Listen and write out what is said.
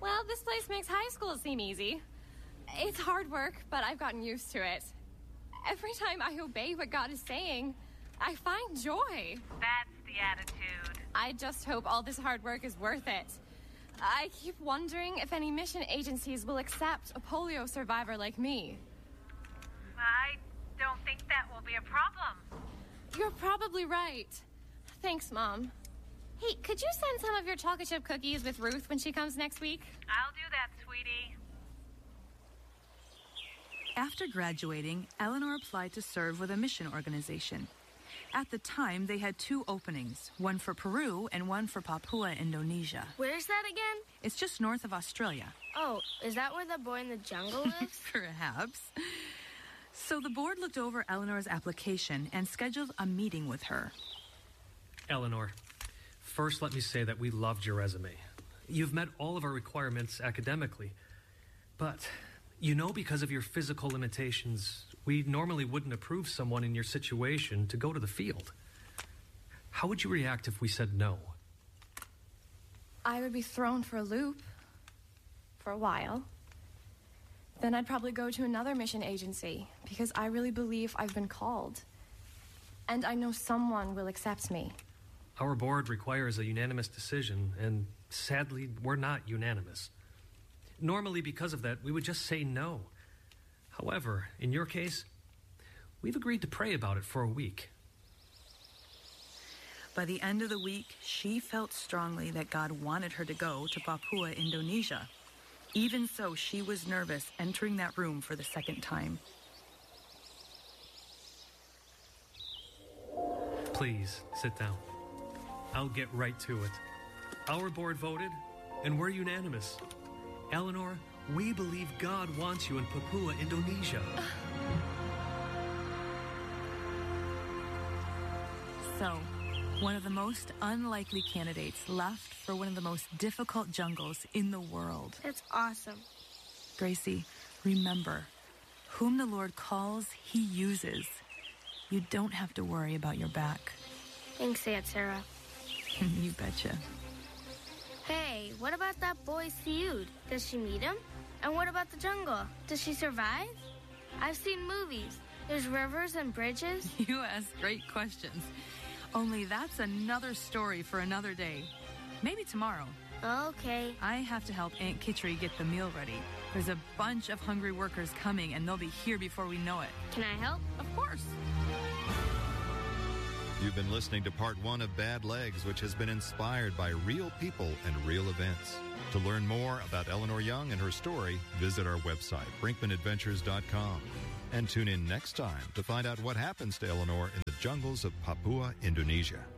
Well, this place makes high school seem easy. It's hard work, but I've gotten used to it. Every time I obey what God is saying, I find joy. That's the attitude. I just hope all this hard work is worth it. I keep wondering if any mission agencies will accept a polio survivor like me. I don't think that will be a problem. You're probably right. Thanks, Mom. Hey, could you send some of your chocolate chip cookies with Ruth when she comes next week? I'll do that, sweetie. After graduating, Eleanor applied to serve with a mission organization. At the time, they had 2 openings, one for Peru and one for Papua, Indonesia. Where's that again? It's just north of Australia. Oh, is that where the boy in the jungle lives? Perhaps. So the board looked over Eleanor's application and scheduled a meeting with her. Eleanor, first let me say that we loved your resume. You've met all of our requirements academically, but because of your physical limitations, we normally wouldn't approve someone in your situation to go to the field. How would you react if we said no? I would be thrown for a loop. For a while. Then I'd probably go to another mission agency, because I really believe I've been called. And I know someone will accept me. Our board requires a unanimous decision, and sadly, we're not unanimous. Normally, because of that, we would just say no. However, in your case, we've agreed to pray about it for a week. By the end of the week, she felt strongly that God wanted her to go to Papua, Indonesia. Even so, she was nervous entering that room for the second time. Please, sit down. I'll get right to it. Our board voted, and we're unanimous. Eleanor, we believe God wants you in Papua, Indonesia. So, one of the most unlikely candidates left for one of the most difficult jungles in the world. That's awesome. Gracie, remember, whom the Lord calls, He uses. You don't have to worry about your back. Thanks, Aunt Sarah. You betcha. Hey, what about that boy Siud? Does she meet him? And what about the jungle? Does she survive? I've seen movies. There's rivers and bridges. You ask great questions. Only that's another story for another day. Maybe tomorrow. Okay. I have to help Aunt Kitchery get the meal ready. There's a bunch of hungry workers coming, and they'll be here before we know it. Can I help? Of course. You've been listening to part 1 of Bad Legs, which has been inspired by real people and real events. To learn more about Eleanor Young and her story, visit our website, brinkmanadventures.com. And tune in next time to find out what happens to Eleanor in the jungles of Papua, Indonesia.